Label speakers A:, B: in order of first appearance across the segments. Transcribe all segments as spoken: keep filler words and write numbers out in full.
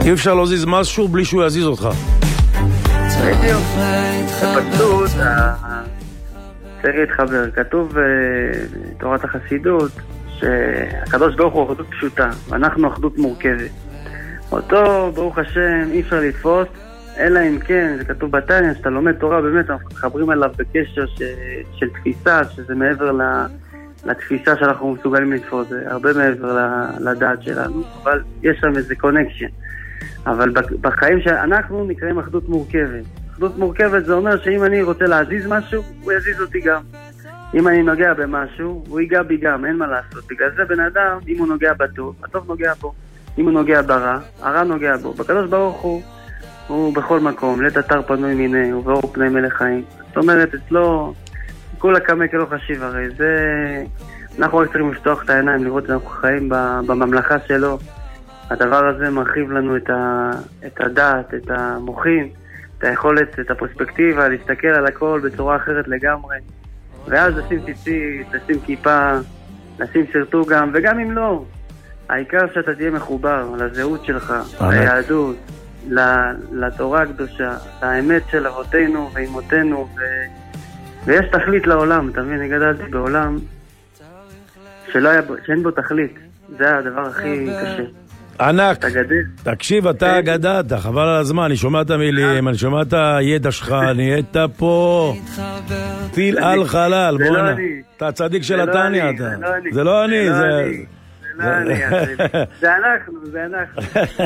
A: אי אפשר להזיז משהו בלי שהוא יזיז אותך.
B: בדיוק. בפשטות, צריך להתחבר. כתוב בתורת החסידות שהקדוש ברוך הוא אחדות פשוטה, ואנחנו אחדות מורכבת. אותו, ברוך השם, אי אפשר לתפוס, אלא אם כן, זה כתוב בתניא, שאתה לומד תורה, באמת אנחנו מתחברים אליו בקשר ש... של תפיסה, שזה מעבר ל... לתפיסה שאנחנו מסוגלים לתפוס, זה הרבה מעבר לדעת שלנו, אבל יש שם איזה קונקשן. אבל בחיים שאנחנו נקראים אחדות מורכבת. אחדות מורכבת זה אומר שאם אני רוצה להזיז משהו, הוא יזיז אותי גם. אם אני נוגע במשהו, הוא ייגע בי גם, אין מה לעשות. בגלל זה בן אדם, אם הוא נוגע בטוב, הטוב נוגע בו. אם הוא נוגע ברע, הרע נוגע בו. בקדוש ברוך הוא, הוא בכל מקום, לית אתר פנוי מיני, ובאור פני מלך חיים. זאת אומרת, אצלו, כולה קמא כלא חשיב, הרי זה... אנחנו רק צריכים לפתוח את העיניים, לראות שאנחנו חיים בממלכה שלו. הדבר הזה מרחיב לנו את, ה... את הדעת, את המוחים, את היכולת, את הפרספקטיבה, להסתכל על הכל בצורה אחרת לגמרי. ואז לשים ציצית, לשים כיפה, לשים סרטו גם, וגם אם לא, העיקר שאתה תהיה מחובר לזהות שלך, ליהדות, לתורה הקדושה, לאמת של אבותינו ואימותינו, ו... ויש תכלית לעולם. אתה מבין, אני גדלתי בעולם שלא היה, שאין בו תכלית. זה הדבר הכי קשה.
A: ענק, תקשיב, אתה גדלת, חבל על הזמן, אני שומע את המילים, אני שומע את הידע שלך, נהיית פה פיל על חלל, בוא'נה, אתה צדיק של התניא, אתה. זה לא אני, זה...
B: זה אנחנו, זה אנחנו.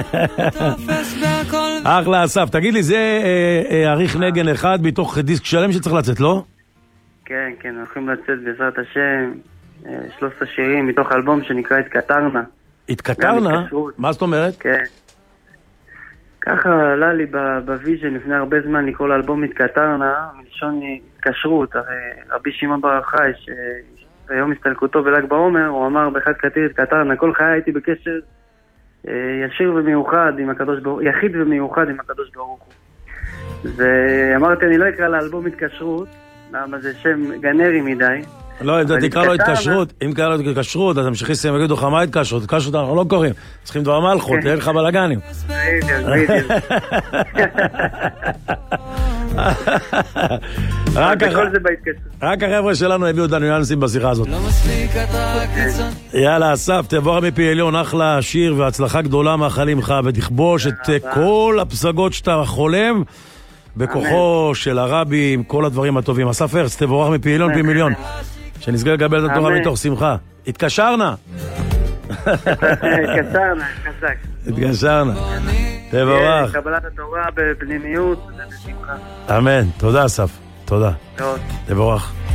A: אחלה אסף, תגיד לי, זה עריך נגן אחד מתוך דיסק שלם שצריך לצאת, לא?
B: כן, כן, הולכים לצאת בעזרת השם שלושת השירים מתוך אלבום שנקרא התקטרנה.
A: התקטרנה? מה זאת אומרת?
B: כן. ככה עלה לי בוויז'ן לפני הרבה זמן לקרוא לאלבום התקטרנה, מלשון התקשרות. הרי רבי שמעון בר יוחאי, שהיום הסתלקותו בל"ג בעומר, הוא אמר באחד קטיר התקטרנה, כל חיי הייתי בקשר ישיר ומיוחד עם הקדוש ברוך הוא, יחיד ומיוחד עם הקדוש ברוך הוא. ואמרתי, אני לא אקרא לאלבום התקשרות, למה זה שם גנרי מדי.
A: לא, אם אתה תקרא לו התקשרות, אם תקרא לו התקשרות, אז המשיכי סיים יגידו לך, מה התקשרות? התקשרות אנחנו לא קוראים, צריכים דבר מלכות, אין לך בלגנים. רק החבר'ה שלנו הביאו אותנו ניואנסים בשיחה הזאת. יאללה, אסף, תבוא מפי עליון, אחלה שיר והצלחה גדולה מאחלים לך, ותכבוש את כל הפסגות שאתה חולם, בכוחו של הרבי עם כל הדברים הטובים. אסף הרץ, תבורך מפי עליון פי מיליון, שנסגר לקבל את התורה מתוך שמחה. התקשרנה.
B: התקשרנה, חזק.
A: התקשרנה. תבורך.
B: קבלת התורה בפנימיות ובשמחה.
A: אמן. תודה אסף. תודה. תבורך.